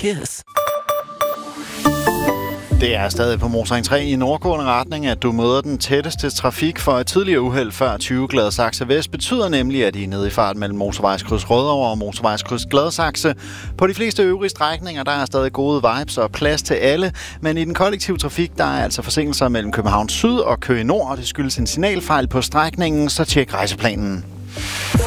kiss. Det er stadig på Motorring 3 i nordgående retning, at du møder den tætteste trafik for et tidligere uheld før 20 Gladsaxe Vest, betyder nemlig, at I er nede i fart mellem motorvejskryds Rødovre og motorvejskryds Gladsaxe. På de fleste øvrige strækninger, der er stadig gode vibes og plads til alle, men i den kollektive trafik, der er altså forsinkelser mellem København Syd og Køge Nord, og det skyldes en signalfejl på strækningen, så tjek rejseplanen.